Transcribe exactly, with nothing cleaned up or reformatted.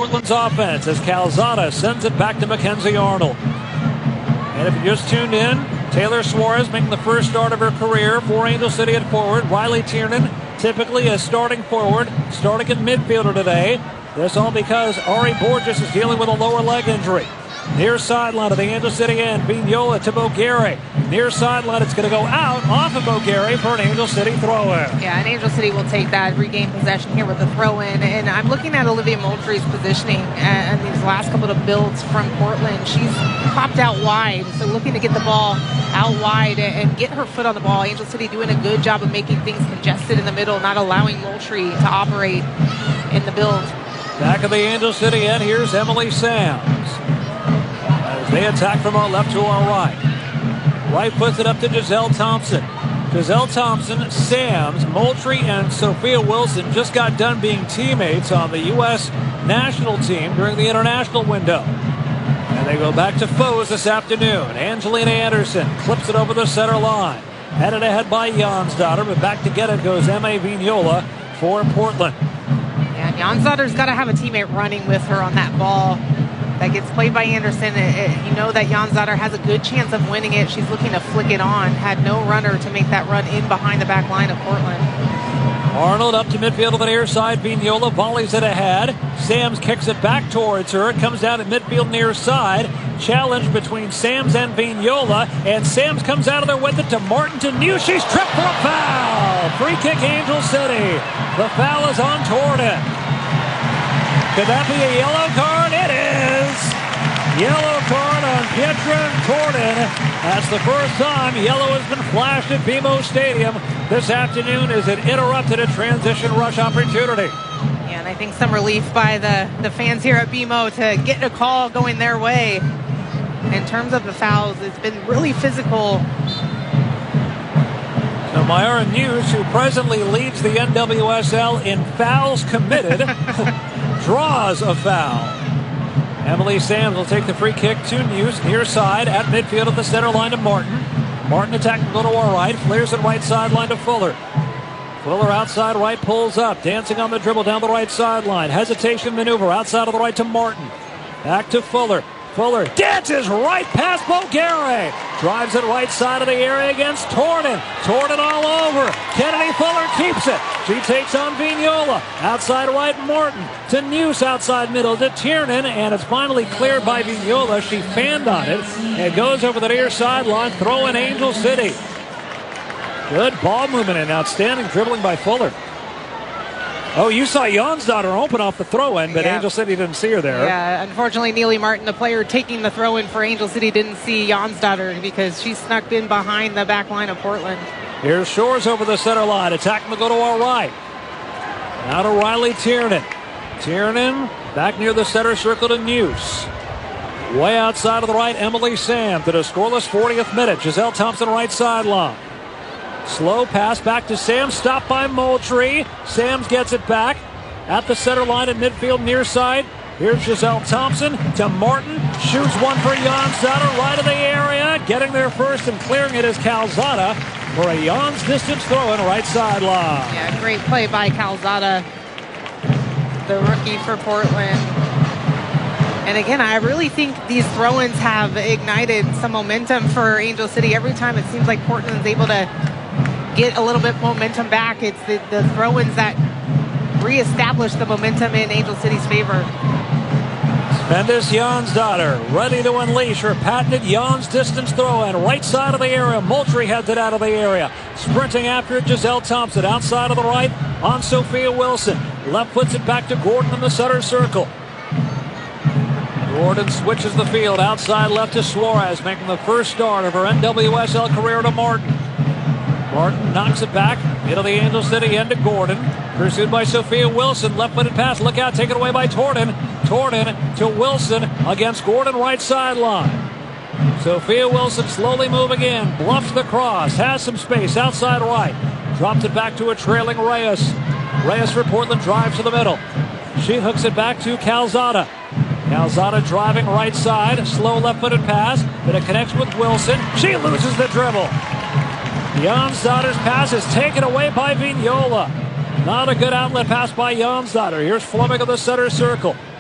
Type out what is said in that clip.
Portland's offense as Calzada sends it back to Mackenzie Arnold. And if you just tuned in, Taylor Suarez making the first start of her career for Angel City at forward. Riley Tiernan, typically a starting forward, starting at midfielder today. This all because Ari Borges is dealing with a lower leg injury. Near sideline of the Angel City end, Vignola to Bogueri. Near sideline, it's going to go out off of Bogueri for an Angel City throw-in. Yeah, and Angel City will take that regain possession here with the throw-in. And I'm looking at Olivia Moultrie's positioning and these last couple of builds from Portland. She's popped out wide, so looking to get the ball out wide and get her foot on the ball. Angel City doing a good job of making things congested in the middle, not allowing Moultrie to operate in the build. Back of the Angel City end, here's Emily Sams. As they attack from our left to our right. Right puts it up to Giselle Thompson. Giselle Thompson, Sams, Moultrie, and Sophia Wilson just got done being teammates on the U S national team during the international window. And they go back to foes this afternoon. Angelina Anderson clips it over the center line. Headed ahead by Jonsdottir, but back to get it goes M A Vignola for Portland. Yeah, Jonsdottir's got to have a teammate running with her on that ball. That gets played by Anderson. It, it, you know that Jonsdottir has a good chance of winning it. She's looking to flick it on. Had no runner to make that run in behind the back line of Portland. Arnold up to midfield to the near side. Vignola volleys it ahead. Sams kicks it back towards her. It comes down to midfield near side. Challenge between Sams and Vignola. And Sams comes out of there with it to Martin to New. She's tripped for a foul. Free kick Angel City. The foul is on Torden. Could that be a yellow card? It is. Yellow card on Pietra Torden. That's the first time yellow has been flashed at B M O Stadium this afternoon as it interrupted a transition rush opportunity. Yeah, and I think some relief by the, the fans here at B M O to get a call going their way. In terms of the fouls, it's been really physical. So Myra News, who presently leads the N W S L in fouls committed, draws a foul. Emily Sams will take the free kick to News, near side at midfield at the center line to Martin. Martin attacking go to our right, flares it right sideline to Fuller. Fuller outside right, pulls up, dancing on the dribble down the right sideline. Hesitation maneuver outside of the right to Martin. Back to Fuller. Fuller dances right past Bogueri. Drives it right side of the area against Torden. Torden all over. Kennedy Fuller keeps it. She takes on Vignola. Outside right, Martin. To News outside middle to Tiernan. And it's finally cleared by Vignola. She fanned on it. It goes over the near sideline. Throw in Angel City. Good ball movement and outstanding dribbling by Fuller. Oh, you saw Jonsdottir open off the throw-in, but yeah. Angel City didn't see her there. Yeah, unfortunately, Neely Martin, the player taking the throw-in for Angel City, didn't see Jonsdottir because she snuck in behind the back line of Portland. Here's Shores over the center line. Attacking to go to our right. Now to Riley Tiernan. Tiernan back near the center circle to News. Way outside of the right, Emily Sam to the scoreless fortieth minute. Giselle Thompson right sideline. Slow pass back to Sam, stopped by Moultrie. Sams gets it back at the center line in midfield near side. Here's Giselle Thompson to Martin. Shoots one for Jonsdottir right of the area. Getting there first and clearing it is Calzada for a Jans distance throw in right sideline. Yeah, great play by Calzada, the rookie for Portland. And again, I really think these throw-ins have ignited some momentum for Angel City. Every time it seems like Portland's able to get a little bit momentum back. It's the, the throw-ins that reestablish the momentum in Angel City's favor. Spendis Jonsdottir ready to unleash her patented Jans distance throw-in right side of the area. Moultrie heads it out of the area. Sprinting after it, Giselle Thompson outside of the right on Sophia Wilson. Left puts it back to Gordon in the center circle. Gordon switches the field outside left to Suarez, making the first start of her N W S L career to Martin. Martin knocks it back into the Angel City end to Gordon. Pursued by Sophia Wilson. Left-footed pass. Look out. Taken away by Torden. Torden to Wilson against Gordon right sideline. Sophia Wilson slowly moving in. Bluffs the cross. Has some space outside right. Drops it back to a trailing Reyes. Reyes for Portland drives to the middle. She hooks it back to Calzada. Calzada driving right side. Slow left-footed pass. But it connects with Wilson. She loses the dribble. Jonsdottir's pass is taken away by Vignola. Not a good outlet pass by Jonsdottir. Here's Fleming of the center circle.